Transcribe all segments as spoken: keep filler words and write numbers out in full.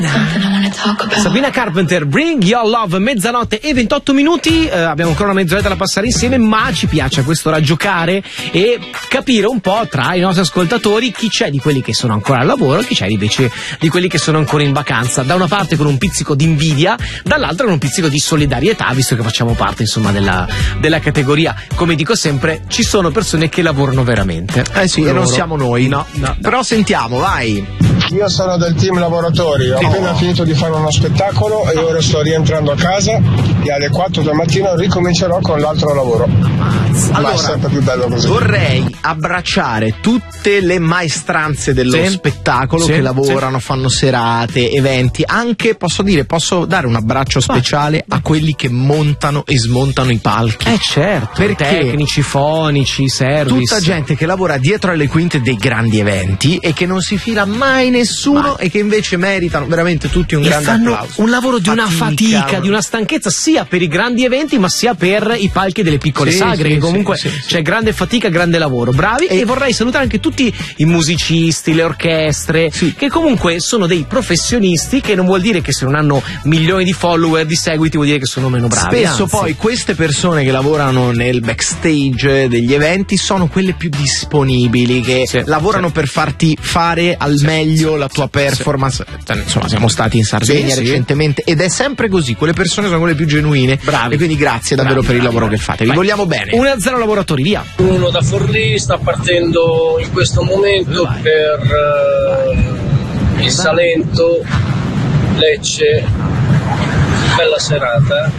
Sabrina Carpenter, Bring Your Love, mezzanotte e ventotto minuti, eh, abbiamo ancora una mezz'oretta da passare insieme, ma ci piace a quest'ora giocare e capire un po' tra i nostri ascoltatori chi c'è di quelli che sono ancora al lavoro e chi c'è invece di quelli che sono ancora in vacanza, da una parte con un pizzico di invidia, dall'altra con un pizzico di solidarietà, visto che facciamo parte insomma della, della categoria, come dico sempre, ci sono persone che lavorano veramente. Eh sì, loro. E non siamo noi. No, no, no. Però sentiamo, vai. Io sono del team lavoratori, ho appena finito di fare uno spettacolo e ora sto rientrando a casa e alle quattro del mattino ricomincerò con l'altro lavoro. Allora, ma è sempre più bello così. Vorrei abbracciare tutte le maestranze dello sì. spettacolo sì. che lavorano, sì. fanno serate, eventi, anche posso dire, posso dare un abbraccio speciale ah. a quelli che montano e smontano i palchi. Eh certo, perché tecnici, fonici, service. Tutta gente che lavora dietro alle quinte dei grandi eventi e che non si fila mai nessuno mai. E che invece meritano veramente tutti un e grande fanno applauso. Un lavoro di fatica, una fatica, di una stanchezza sia per i grandi eventi ma sia per i palchi delle piccole sì, sagre, sì, che comunque sì, sì, c'è sì. grande fatica, grande lavoro, bravi. E, e vorrei salutare anche tutti i musicisti, le orchestre, sì. che comunque sono dei professionisti, che non vuol dire che se non hanno milioni di follower, di seguiti, vuol dire che sono meno bravi. Spesso anzi. Poi queste persone che lavorano nel backstage degli eventi sono quelle più disponibili, che sì, lavorano sì. per farti fare al sì, meglio sì, la tua performance. Sì. Insomma, siamo stati in Sardegna sì, recentemente sì. ed è sempre così, quelle persone sono quelle più genuine. Bravi. E quindi grazie davvero bravi, per il bravi, lavoro bravi. che fate. Vi Vai. vogliamo bene. uno a zero lavoratori, via. Uno da Forlì sta partendo in questo momento Vai. per uh, il Salento, Lecce. Bella serata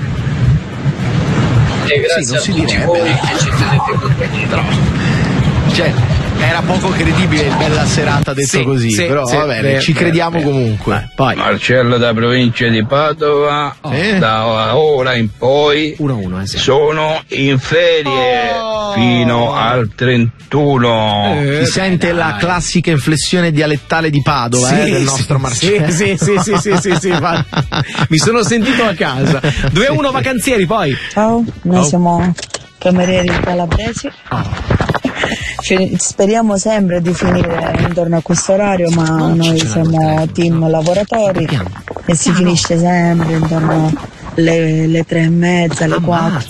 e grazie sì, a tutti direbbe, voi che ci tenete compagnia. Cioè, era poco credibile il bella serata detto sì, così, sì, però sì, va bene, beh, ci beh, crediamo beh, comunque. Beh, poi. Marcello da provincia di Padova, oh. eh? da ora in poi uno a uno, eh, sì. sono in ferie oh. fino al trentuno. Eh, si sente dai. La classica inflessione dialettale di Padova, sì, eh, del nostro sì, Marcello. Sì, sì, sì, sì, sì, sì, ma... mi sono sentito a casa. due a uno vacanzieri poi. Ciao, noi oh. siamo camerieri calabresi. Oh. Speriamo sempre di finire intorno a questo orario, ma non noi siamo team lavoratori e si finisce sempre intorno alle, alle tre e mezza, alle quattro.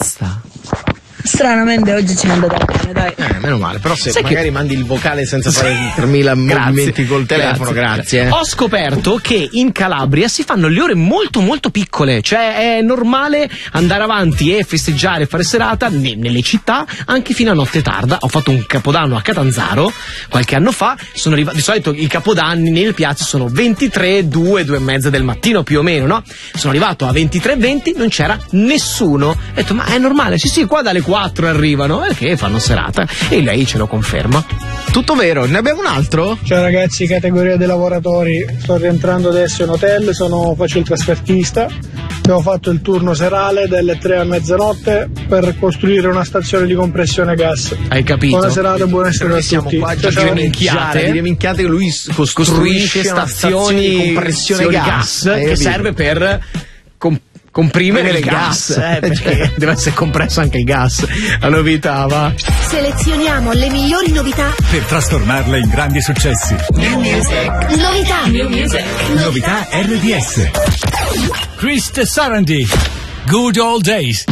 Stranamente oggi ci è andata bene, dai. Eh, meno male, però se Sai magari che... mandi il vocale senza fare tremila movimenti col telefono, grazie. grazie eh. Ho scoperto che in Calabria si fanno le ore molto molto piccole, cioè è normale andare avanti e festeggiare, fare serata ne- nelle città anche fino a notte tarda. Ho fatto un capodanno a Catanzaro qualche anno fa, sono arrivato, di solito i capodanni nelle piazze sono ventitré, due, due e mezza del mattino più o meno, no? Sono arrivato a ventitré e venti, non c'era nessuno. Ho detto, ma è normale? Sì, sì, qua dalle quattro arrivano perché fanno serata, e lei ce lo conferma. Tutto vero. Ne abbiamo un altro? Ciao ragazzi, categoria dei lavoratori, sto rientrando adesso in hotel, sono, faccio il trasfertista, abbiamo fatto il turno serale dalle tre a mezzanotte per costruire una stazione di compressione gas. Hai capito? Buona serata e buona essere a siamo tutti. qua a Ciao, dire ciao. minchiate, dire minchiate che lui costruisce, costruisce stazioni di compressione gas, gas eh, che capito? serve per comp- comprimere il gas, gas. Eh, perché deve essere compresso anche il gas. La novità, va. Selezioniamo le migliori novità per trasformarle in grandi successi. New Music. Novità. New Music. Novità R D S. Chris Sarandon. Good Old Days.